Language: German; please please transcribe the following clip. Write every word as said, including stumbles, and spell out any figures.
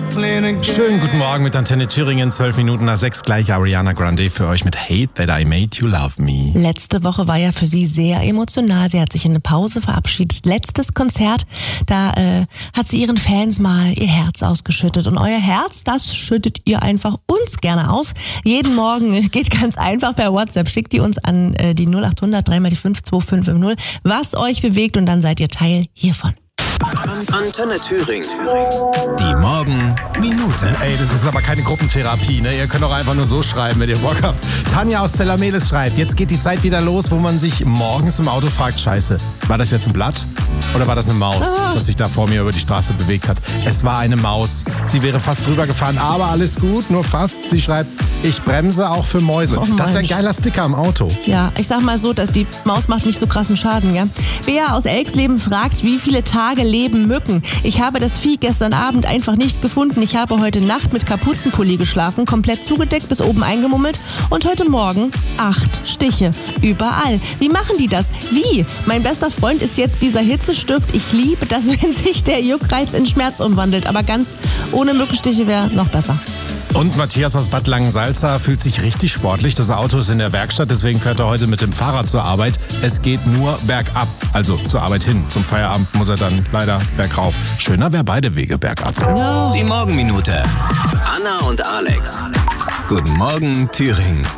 Schönen guten Morgen mit Antenne Thüringen, zwölf Minuten nach sechs gleich Ariana Grande für euch mit Hate That I Made You Love Me. Letzte Woche war ja für sie sehr emotional. Sie hat sich in eine Pause verabschiedet. Letztes Konzert, da äh, hat sie ihren Fans mal ihr Herz ausgeschüttet. Und euer Herz, das schüttet ihr einfach uns gerne aus. Jeden Morgen geht ganz einfach per WhatsApp. Schickt die uns an äh, die null acht hundert drei mal die fünf zwei fünf fünf null, was euch bewegt, und dann seid ihr Teil hiervon. Antenne Thüringen. Die Morgenminute. Ey, das ist aber keine Gruppentherapie, ne? Ihr könnt auch einfach nur so schreiben, wenn ihr Bock habt. Tanja aus Zellamelis schreibt, jetzt geht die Zeit wieder los, wo man sich morgens im Auto fragt, scheiße, war das jetzt ein Blatt oder war das eine Maus, ah. das sich da vor mir über die Straße bewegt hat? Es war eine Maus. Sie wäre fast drüber gefahren, aber alles gut, nur fast. Sie schreibt, ich bremse auch für Mäuse. Oh, das wäre ein geiler Sticker am Auto. Ja, ich sag mal so, dass die Maus macht nicht so krassen Schaden, ja. Bea aus Elxleben fragt, wie viele Tage leben Mücken? Ich habe das Vieh gestern Abend einfach nicht gefunden. Ich habe heute Nacht mit Kapuzenpulli geschlafen, komplett zugedeckt, bis oben eingemummelt, und heute Morgen acht Stiche. Überall. Wie machen die das? Wie? Mein bester Freund ist jetzt dieser Hitzestift. Ich liebe das, wenn sich der Juckreiz in Schmerz umwandelt. Aber ganz ohne Mückenstiche wäre noch besser. Und Matthias aus Bad Langensalza fühlt sich richtig sportlich. Das Auto ist in der Werkstatt, deswegen fährt er heute mit dem Fahrrad zur Arbeit. Es geht nur bergab, also zur Arbeit hin. Zum Feierabend muss er dann leider bergauf. Schöner wäre beide Wege bergab. Die Morgenminute. Anna und Alex. Guten Morgen, Thüringen.